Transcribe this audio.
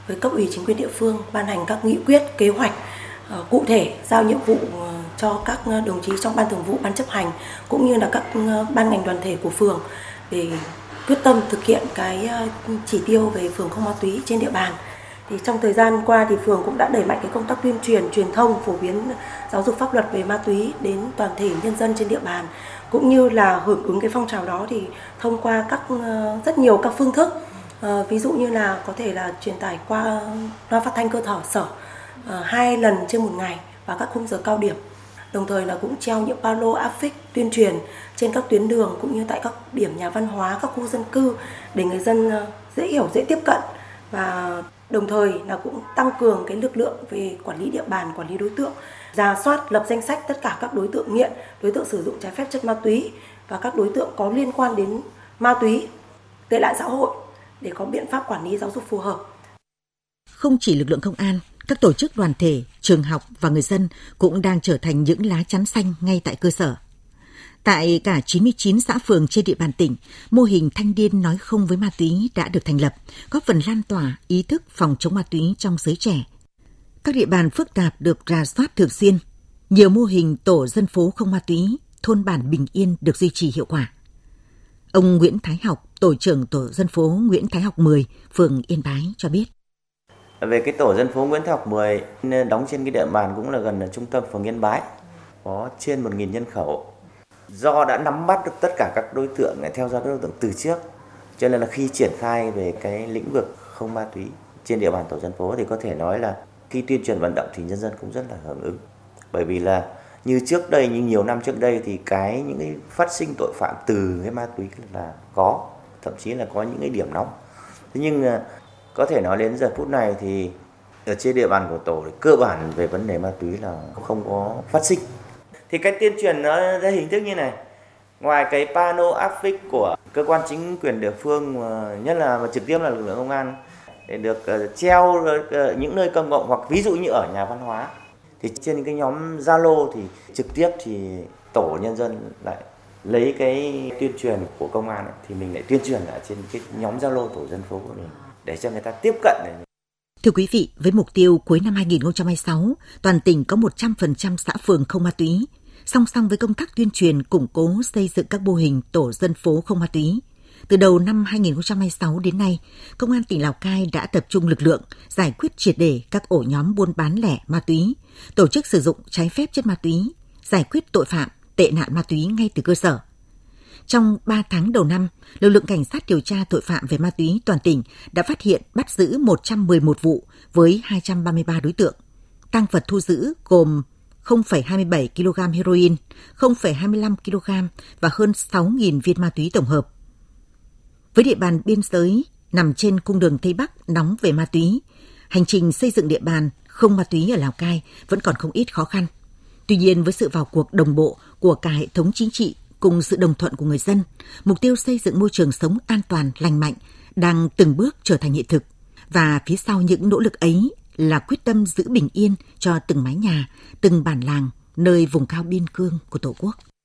với cấp ủy chính quyền địa phương ban hành các nghị quyết, kế hoạch cụ thể, giao nhiệm vụ cho các đồng chí trong ban thường vụ, ban chấp hành cũng như là các ban ngành đoàn thể của phường để quyết tâm thực hiện cái chỉ tiêu về phường không ma túy trên địa bàn. Thì trong thời gian qua thì phường cũng đã đẩy mạnh cái công tác tuyên truyền, truyền thông, phổ biến giáo dục pháp luật về ma túy đến toàn thể nhân dân trên địa bàn, cũng như là hưởng ứng cái phong trào đó thì thông qua rất nhiều các phương thức, ví dụ như là có thể là truyền tải qua loa phát thanh cơ sở 2 lần trên một ngày vào các khung giờ cao điểm. Đồng thời là cũng treo những pano áp phích tuyên truyền trên các tuyến đường cũng như tại các điểm nhà văn hóa, các khu dân cư để người dân dễ hiểu, dễ tiếp cận, và đồng thời là cũng tăng cường cái lực lượng về quản lý địa bàn, quản lý đối tượng, rà soát, lập danh sách tất cả các đối tượng nghiện, đối tượng sử dụng trái phép chất ma túy và các đối tượng có liên quan đến ma túy, tệ nạn xã hội để có biện pháp quản lý giáo dục phù hợp. Không chỉ lực lượng công an, các tổ chức đoàn thể, trường học và người dân cũng đang trở thành những lá chắn xanh ngay tại cơ sở. Tại cả 99 xã phường trên địa bàn tỉnh, mô hình thanh niên nói không với ma túy đã được thành lập, góp phần lan tỏa ý thức phòng chống ma túy trong giới trẻ. Các địa bàn phức tạp được rà soát thường xuyên. Nhiều mô hình tổ dân phố không ma túy, thôn bản bình yên được duy trì hiệu quả. Ông Nguyễn Thái Học, tổ trưởng tổ dân phố Nguyễn Thái Học 10, phường Yên Bái cho biết. Về cái tổ dân phố Nguyễn Thái Học 10 đóng trên cái địa bàn cũng là gần trung tâm phường Yên Bái, có trên 1.000 nhân khẩu. Do đã nắm bắt được tất cả các đối tượng, theo dõi các đối tượng từ trước, cho nên là khi triển khai về cái lĩnh vực không ma túy trên địa bàn tổ dân phố thì có thể nói là khi tuyên truyền vận động thì nhân dân cũng rất là hưởng ứng. Bởi vì là như trước đây, như nhiều năm trước đây thì những cái phát sinh tội phạm từ cái ma túy là có, thậm chí là có những cái điểm nóng. Thế nhưng có thể nói đến giờ phút này thì ở trên địa bàn của tổ thì cơ bản về vấn đề ma túy là không có phát sinh. Thì cái tuyên truyền nó ra hình thức như này. Ngoài cái pano áp phích của cơ quan chính quyền địa phương, nhất là trực tiếp là lực lượng công an, để được treo những nơi công cộng hoặc ví dụ như ở nhà văn hóa, thì trên cái nhóm Zalo thì trực tiếp thì tổ nhân dân lại lấy cái tuyên truyền của công an thì mình lại tuyên truyền ở trên cái nhóm Zalo tổ dân phố của mình để cho người ta tiếp cận. Thưa quý vị, với mục tiêu cuối năm 2026, toàn tỉnh có 100% xã phường không ma túy. Song song với công tác tuyên truyền, củng cố xây dựng các mô hình tổ dân phố không ma túy, từ đầu năm 2026 đến nay, Công an tỉnh Lào Cai đã tập trung lực lượng giải quyết triệt để các ổ nhóm buôn bán lẻ ma túy, tổ chức sử dụng trái phép chất ma túy, giải quyết tội phạm, tệ nạn ma túy ngay từ cơ sở. Trong 3 tháng đầu năm, lực lượng cảnh sát điều tra tội phạm về ma túy toàn tỉnh đã phát hiện bắt giữ 111 vụ với 233 đối tượng. Tang vật thu giữ gồm 0,27 kg heroin, 0,25 kg và hơn 6.000 viên ma túy tổng hợp. Với địa bàn biên giới nằm trên cung đường Tây Bắc nóng về ma túy, hành trình xây dựng địa bàn không ma túy ở Lào Cai vẫn còn không ít khó khăn. Tuy nhiên, với sự vào cuộc đồng bộ của cả hệ thống chính trị cùng sự đồng thuận của người dân, mục tiêu xây dựng môi trường sống an toàn, lành mạnh đang từng bước trở thành hiện thực. Và phía sau những nỗ lực ấy là quyết tâm giữ bình yên cho từng mái nhà, từng bản làng nơi vùng cao biên cương của Tổ quốc.